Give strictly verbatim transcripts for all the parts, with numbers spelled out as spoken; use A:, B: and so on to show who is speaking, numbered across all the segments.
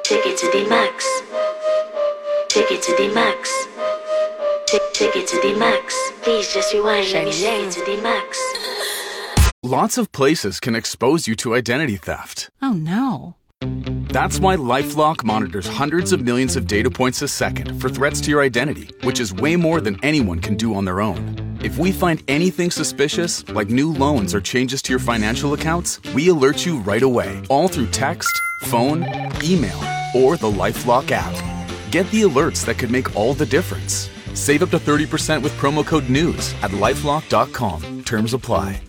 A: Take it to the max. Take it to the max. Take, take it to the max. Please just rewind. Let me take it to the max.
B: Lots of places can expose you to identity theft.
C: Oh no.
B: That's why LifeLock monitors hundreds of millions of data points a second for threats to your identity, which is way more than anyone can do on their own. If we find anything suspicious, like new loans or changes to your financial accounts, we alert you right away, all through text, phone, email, or the LifeLock app. Get the alerts that could make all the difference. Save up to thirty percent with promo code NEWS at lifelock dot com. Terms apply.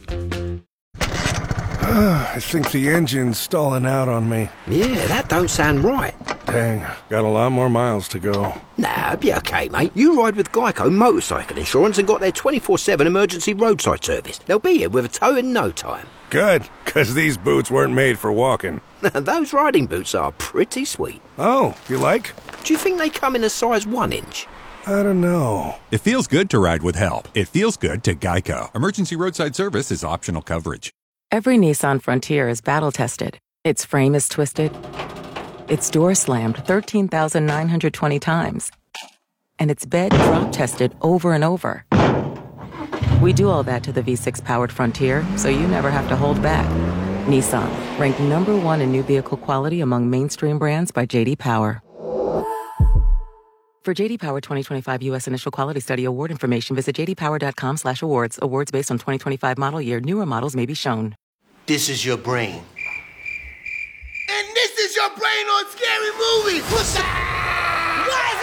D: I think the engine's stalling out on me.
E: Yeah, that don't sound right.
D: Dang, got a lot more miles to go.
E: Nah, be okay, mate. You ride with Geico Motorcycle Insurance and got their twenty-four seven emergency roadside service. They'll be here with a tow in no time.
D: Good, because these boots weren't made for walking.
E: Those riding boots are pretty sweet.
D: Oh, you like?
E: Do you think they come in a size one inch?
D: I don't know.
F: It feels good to ride with help. It feels good to Geico. Emergency roadside service is optional coverage.
G: Every Nissan Frontier is battle-tested. Its frame is twisted. Its door slammed thirteen thousand nine hundred twenty times. And its bed drop-tested over and over. We do all that to the V six powered Frontier, so you never have to hold back. Nissan, ranked number one in new vehicle quality among mainstream brands by J D Power. For J D Power twenty twenty-five U S Initial Quality Study award information, visit j d power dot com slash awards. Awards based on twenty twenty-five model year. Newer models may be shown.
H: This is your brain. And this is your brain on Scary Movie. What's up? What's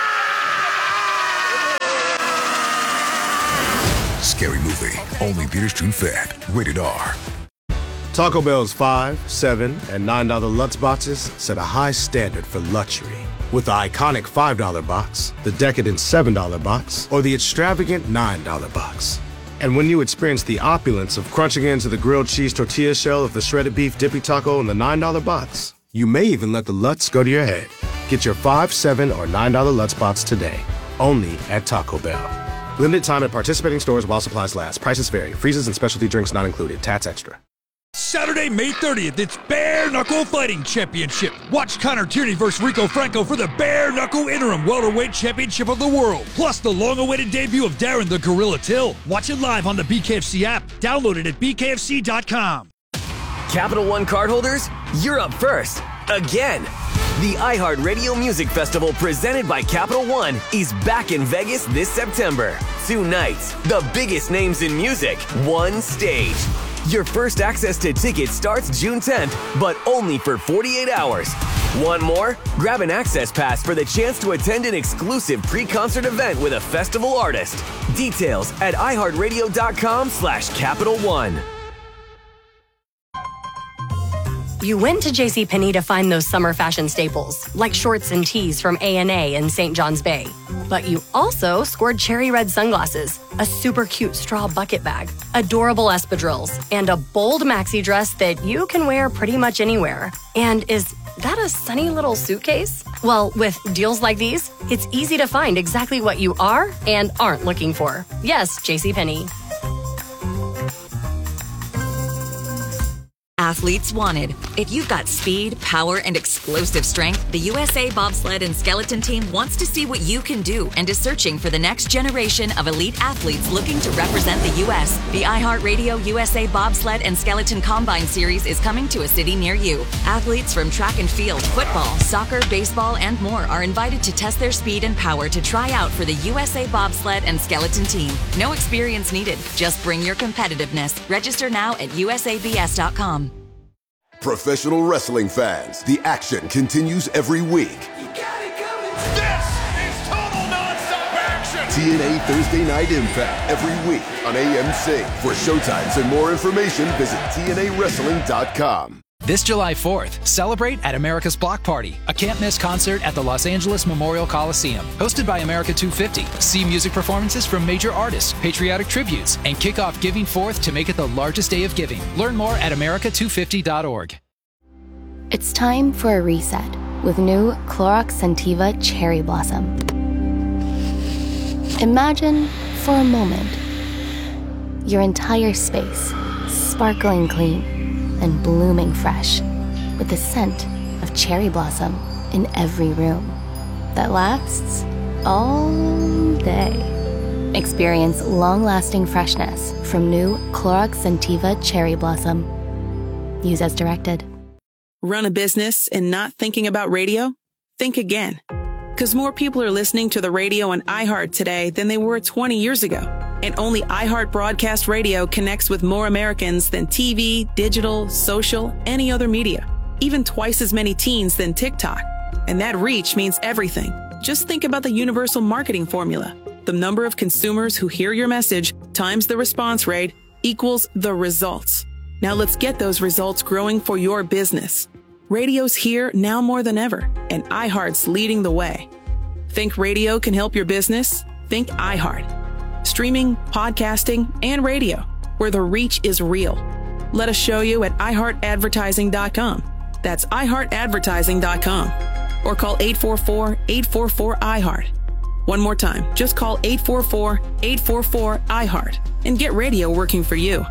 H: up?
I: Scary Movie. Only theaters June fifth. Rated R.
J: Taco Bell's five, seven, and nine dollar Lutz boxes set a high standard for luxury. With the iconic five dollar box, the decadent seven dollar box, or the extravagant nine dollar box. And when you experience the opulence of crunching into the grilled cheese tortilla shell of the shredded beef dippy taco in the nine dollar box, you may even let the Lutz go to your head. Get your five, seven, or nine dollar Lutz box today, only at Taco Bell. Limited time at participating stores while supplies last. Prices vary. Freezes and specialty drinks not included. Tats extra.
K: Saturday, May thirtieth, it's Bare Knuckle Fighting Championship. Watch Connor Tierney versus Rico Franco for the Bare Knuckle Interim Welterweight Championship of the World. Plus the long-awaited debut of Darren the Gorilla Till. Watch it live on the B K F C app. Download it at b k f c dot com.
L: Capital One cardholders, you're up first. Again. The iHeartRadio Music Festival presented by Capital One is back in Vegas this September. Two nights, the biggest names in music, one stage. Your first access to tickets starts June tenth, but only for forty-eight hours. Want more? Grab an access pass for the chance to attend an exclusive pre-concert event with a festival artist. Details at i heart radio dot com slash Capital One.
M: You went to JCPenney to find those summer fashion staples, like shorts and tees from A and A in Saint John's Bay. But you also scored cherry red sunglasses, a super cute straw bucket bag, adorable espadrilles, and a bold maxi dress that you can wear pretty much anywhere. And is that a sunny little suitcase? Well, with deals like these, it's easy to find exactly what you are and aren't looking for. Yes, JCPenney.
N: Athletes wanted. If you've got speed, power, and explosive strength, the U S A Bobsled and Skeleton Team wants to see what you can do and is searching for the next generation of elite athletes looking to represent the U S. The iHeartRadio U S A Bobsled and Skeleton Combine Series is coming to a city near you. Athletes from track and field, football, soccer, baseball, and more are invited to test their speed and power to try out for the U S A Bobsled and Skeleton Team. No experience needed. Just bring your competitiveness. Register now at u s a b s dot com.
O: Professional wrestling fans, the action continues every week.
H: You got it coming. This is total nonstop action.
O: T N A Thursday Night Impact every week on A M C. For showtimes and more information, visit T N A wrestling dot com.
P: This July fourth, celebrate at America's Block Party, a can't-miss concert at the Los Angeles Memorial Coliseum. Hosted by America two fifty, see music performances from major artists, patriotic tributes, and kick off Giving Forth to make it the largest day of giving. Learn more at america two fifty dot org.
Q: It's time for a reset with new Clorox Scentiva Cherry Blossom. Imagine, for a moment, your entire space sparkling clean and blooming fresh with the scent of cherry blossom. in every room that lasts all day. Experience long-lasting freshness from new Clorox Scentiva Cherry Blossom. Use as directed.
C: Run a business and not thinking about radio? Think again. Because more people are listening to the radio on iHeart today than they were twenty years ago. And only iHeart Broadcast Radio connects with more Americans than T V, digital, social, any other media. Even twice as many teens than TikTok. And that reach means everything. Just think about the universal marketing formula. The number of consumers who hear your message times the response rate equals the results. Now let's get those results growing for your business. Radio's here now more than ever, and iHeart's leading the way. Think radio can help your business? Think iHeart. Streaming, podcasting, and radio, where the reach is real. Let us show you at i heart advertising dot com. That's i heart advertising dot com. Or call eight four four, eight four four, I heart. One more time, just call eight four four, eight four four, I heart and get radio working for you.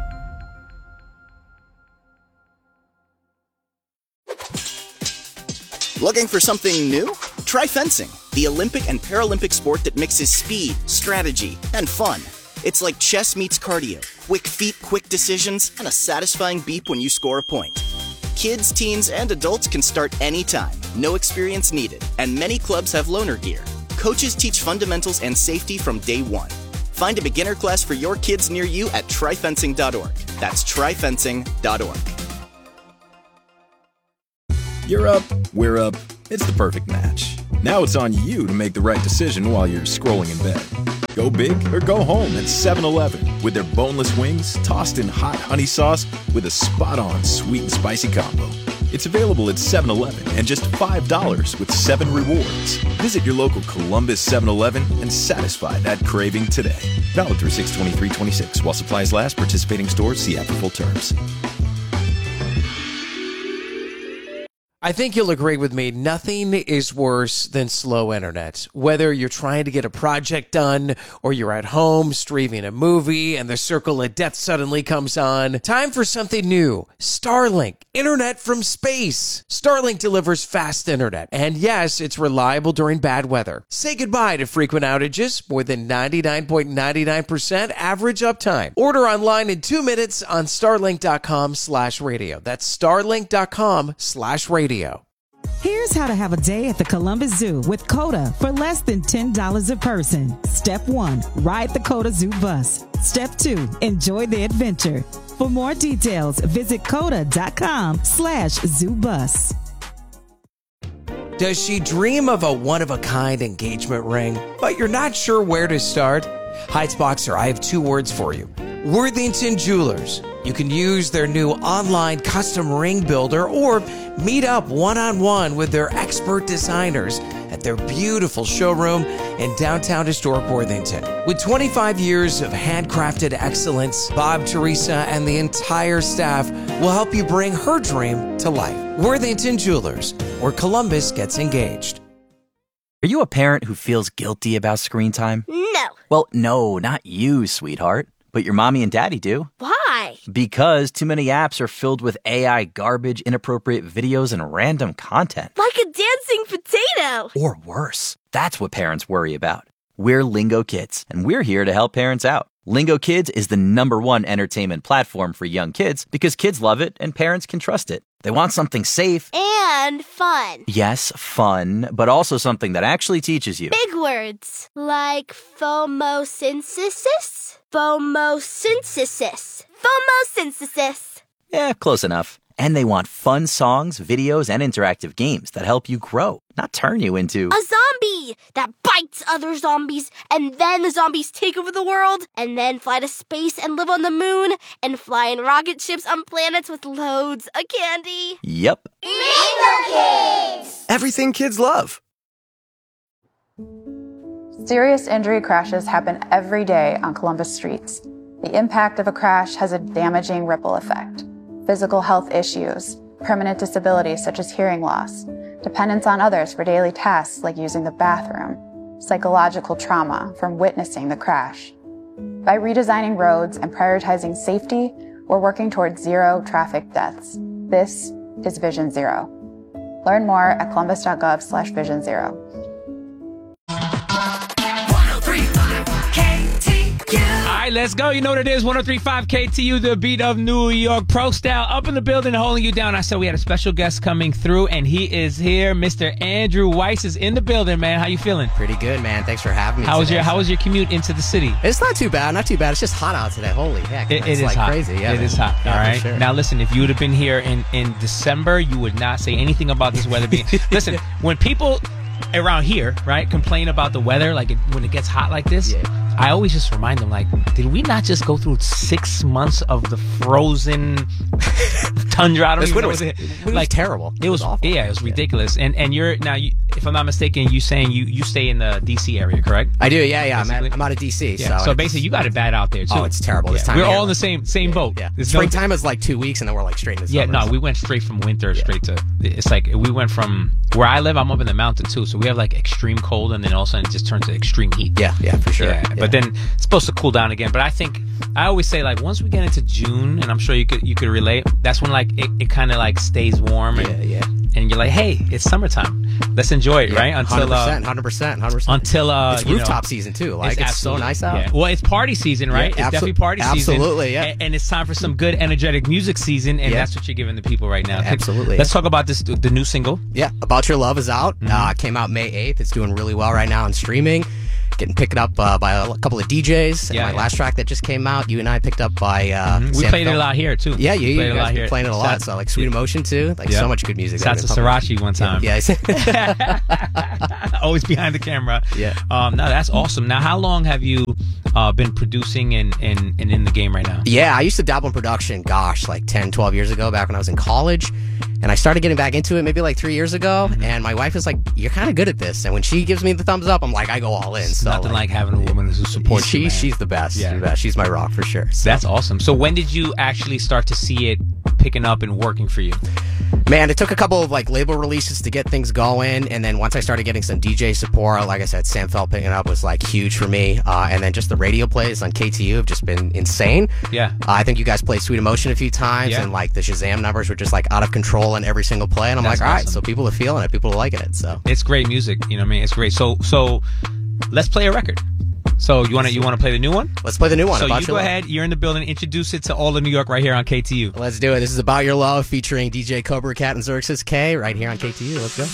R: Looking for something new? Try fencing, the Olympic and Paralympic sport that mixes speed, strategy, and fun. It's like chess meets cardio, quick feet, quick decisions, and a satisfying beep when you score a point. Kids, teens, and adults can start anytime, no experience needed, and many clubs have loaner gear. Coaches teach fundamentals and safety from day one. Find a beginner class for your kids near you at try fencing dot org. That's try fencing dot org.
S: You're up, we're up. It's the perfect match. Now it's on you to make the right decision while you're scrolling in bed. Go big or go home at seven eleven with their boneless wings tossed in hot honey sauce with a spot-on sweet and spicy combo. It's available at seven eleven and just five dollars with seven rewards. Visit your local Columbus seven eleven and satisfy that craving today. Valid through six twenty-three twenty-six. While supplies last, participating stores see app for full terms.
T: I think you'll agree with me, nothing is worse than slow internet. Whether you're trying to get a project done or you're at home streaming a movie and the circle of death suddenly comes on, time for something new. Starlink, internet from space. Starlink delivers fast internet, and yes, it's reliable during bad weather. Say goodbye to frequent outages, more than ninety-nine point nine nine percent average uptime. Order online in two minutes on starlink dot com slash radio. That's starlink dot com slash radio.
U: Here's how to have a day at the Columbus Zoo with CODA for less than ten dollars a person. Step one, ride the CODA Zoo bus. Step two, enjoy the adventure. For more details, visit coda dot com slash zoo bus.
T: Does she dream of a one-of-a-kind engagement ring, but you're not sure where to start? Heights Boxer, I have two words for you. Worthington Jewelers. You can use their new online custom ring builder or meet up one-on-one with their expert designers at their beautiful showroom in downtown historic Worthington. With twenty-five years of handcrafted excellence, Bob, Teresa, and the entire staff will help you bring her dream to life. Worthington Jewelers, where Columbus gets engaged.
V: Are you a parent who feels guilty about screen time?
W: No.
V: Well, no, not you, sweetheart. But your mommy and daddy do.
W: Why?
V: Because too many apps are filled with A I garbage, inappropriate videos, and random content.
W: Like a dancing potato.
V: Or worse. That's what parents worry about. We're Lingo Kids, and we're here to help parents out. Lingo Kids is the number one entertainment platform for young kids because kids love it and parents can trust it. They want something safe.
W: And fun.
V: Yes, fun, but also something that actually teaches you.
W: Big words. Like phomosynthesis? Phomosynthesis. Phomosynthesis.
V: Yeah, close enough. And they want fun songs, videos, and interactive games that help you grow, not turn you into
W: a zombie that bites other zombies, and then the zombies take over the world, and then fly to space and live on the moon, and fly in rocket ships on planets with loads of candy.
V: Yep.
W: Lingo Kids!
X: Everything kids love.
Y: Serious injury crashes happen every day on Columbus streets. The impact of a crash has a damaging ripple effect. Physical health issues, permanent disabilities such as hearing loss, dependence on others for daily tasks like using the bathroom, psychological trauma from witnessing the crash. By redesigning roads and prioritizing safety, we're working towards zero traffic deaths. This is Vision Zero. Learn more at columbus.gov slash vision zero.
A: All right, let's go. You know what it is. one oh three point five K T U, the beat of New York. Pro Style up in the building, holding you down. I said we had a special guest coming through, and he is here. Mister Andrew Weiss is in the building, man. How you feeling?
B: Pretty good, man. Thanks for having me.
A: How was
B: today,
A: your How
B: so.
A: was your commute into the city?
B: It's not too bad. Not too bad. It's just hot out today. Holy heck.
A: It, it
B: it's
A: is
B: like
A: hot.
B: crazy. Yeah,
A: it
B: man.
A: is hot.
B: Yeah,
A: all right.
B: for sure.
A: Now listen, if you would have been here in, in December, you would not say anything about this weather being. Listen, when people around here, right, complain about the weather, like it, when it gets hot like this, yeah. I always just remind them, like, did we not just go through six months of the frozen tundra? I don't
B: this
A: even
B: winter
A: know
B: was,
A: it,
B: it was
A: like
B: terrible.
A: It was,
B: it was awful.
A: Yeah, it was ridiculous. Yeah. And and you're now, you, if I'm not mistaken, you saying you, you stay in the D C area, correct?
B: I do. Yeah, yeah. I'm, at, I'm out of D C.
A: Yeah.
B: So,
A: So basically, you got it bad out there too.
B: Oh, it's terrible. This
A: Yeah.
B: time
A: we're
B: of year,
A: all in the
B: like-
A: same same
B: yeah,
A: boat.
B: Yeah.
A: There's
B: Springtime
A: no,
B: is like two weeks, and then we're like straight into
A: Yeah,
B: summer.
A: no,
B: so.
A: we went straight from winter straight to. It's like we went from where I live. I'm up in the mountain too, so we have like extreme cold, and then all of a sudden it just turns to extreme heat.
B: Yeah, yeah, for sure.
A: Yeah,
B: Yeah.
A: but then it's supposed to cool down again. But I think I always say, like, once we get into June, and I'm sure you could you could relate, that's when like it, it kind of like stays warm. And,
B: Yeah, yeah.
A: And you're like, hey, it's summertime. Let's enjoy it,
B: Yeah,
A: right? Until
B: one hundred percent,
A: uh,
B: one hundred percent, one hundred percent.
A: until uh,
B: it's
A: you
B: rooftop
A: know,
B: season too. Like it's, so
A: absolutely-
B: nice out.
A: yeah. Well, it's party season, right?
B: Yeah,
A: it's
B: abso-
A: definitely party season.
B: absolutely, yeah.
A: And, and it's time for some good, energetic music season, and
B: Yeah.
A: that's what you're giving the people right now.
B: Absolutely.
A: Let's talk about this, the new single.
B: Yeah, About Your Love is out.
A: Mm-hmm.
B: Uh, came out May eighth. It's doing really well right now on streaming. Getting picked up uh, by a couple of D Js. And
A: Yeah,
B: my
A: yeah.
B: last track that just came out, you and I picked up by uh,
A: Mhm. We
B: Sam
A: played it
B: Fel-
A: a lot here too.
B: Yeah, you,
A: We
B: you
A: played it a
B: guys
A: lot
B: been
A: here.
B: playing it a lot.
A: Shout-
B: So like Sweet Emotion too. Like
A: Yeah.
B: so much good music.
A: Shout
B: that
A: to
B: I've been pumping.
A: Srirachi one time.
B: Yeah, yeah.
A: Always behind the camera.
B: Yeah.
A: Um, no, that's awesome. Now, how long have you uh, been producing and, and, and in the game right now?
B: Yeah, I used to dabble in production, gosh, like ten, twelve years ago, back when I was in college. And I started getting back into it maybe like three years ago.
A: Mm-hmm.
B: And my wife is like, you're kind of good at this. And when she gives me the thumbs up, I'm like, I go all in.
A: It's
B: So
A: nothing like, having a woman who supports
B: she,
A: you, man.
B: She's the best.
A: Yeah.
B: She's the best. She's my rock for sure. So.
A: That's awesome. So when did you actually start to see it picking up and working for you?
B: Man, it took a couple of like label releases to get things going, and then once I started getting some D J support, like I said, Sam Felt picking up was like huge for me. Uh, and then just the radio plays on K T U have just been insane.
A: Yeah.
B: Uh, I think you guys played Sweet Emotion a few times,
A: Yeah.
B: and like the Shazam numbers were just like out of control in every single play. And I'm
A: That's
B: like, all right,
A: awesome.
B: so people are feeling it, people are liking it. So
A: It's great music. You know what I mean? It's great. So so let's play a record. So you want to you want to play the new one?
B: Let's play the new one.
A: So
B: About
A: you
B: Your
A: go
B: Love.
A: ahead. You're in the building. Introduce it to all of New York right here on K T U.
B: Let's do it. This is About Your Love featuring D J Cobra Cat and Xerxes K right here on K T U. Let's go.